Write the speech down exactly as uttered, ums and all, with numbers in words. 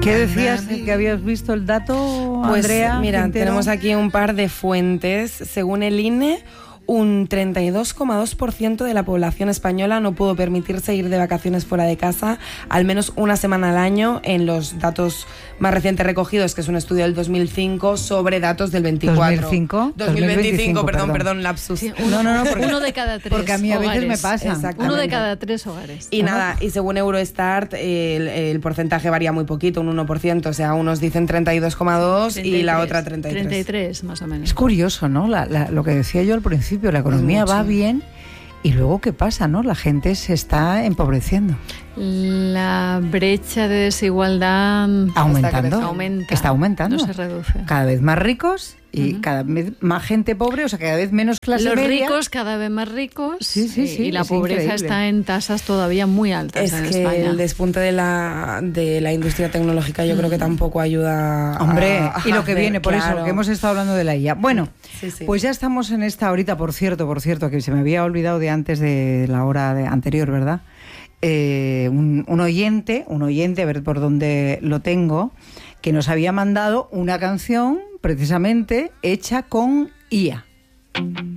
¿Qué decías que habías visto el dato, Pues, Andrea? mira, Quintero? tenemos aquí un par de fuentes. Según el I N E, un treinta y dos coma dos por ciento de la población española no pudo permitirse ir de vacaciones fuera de casa al menos una semana al año en los datos más recientes recogidos, que es un estudio del dos mil cinco sobre datos del veinticuatro. ¿dos mil cinco? dos mil veinticinco, dos mil veinticinco, perdón, perdón. perdón, lapsus. Sí, uno, No, no, no, porque- uno de cada tres porque a mí a veces hogares. me pasa. Exactamente. Uno de cada tres hogares. Y nada, y según Eurostat, el, el porcentaje varía muy poquito, un uno por ciento, o sea, unos dicen treinta y dos coma dos y la otra treinta y tres. treinta y tres, más o menos. Es curioso, ¿no? La, la, lo que decía yo al principio, la economía Mucho. va bien y luego, ¿qué pasa, no? La gente se está empobreciendo. La brecha de desigualdad Aumentando. aumenta. Está aumentando. No se reduce. Cada vez más ricos y Ujú. cada vez más gente pobre, o sea, cada vez menos clase Los media. ricos cada vez más ricos. Sí, sí, y- sí, y la es pobreza increíble. está en tasas todavía muy altas Es en que España. el despunte de la, de la industria tecnológica yo creo que tampoco ayuda a- Hombre, a y lo que hacer, viene, por claro. eso, que hemos estado hablando de la I A. Bueno, Sí, sí. pues ya estamos en esta horita, por cierto, por cierto, que se me había olvidado de antes de la hora de anterior, ¿verdad? Eh, un, un oyente, un oyente, a ver por dónde lo tengo, que nos había mandado una canción precisamente hecha con I A.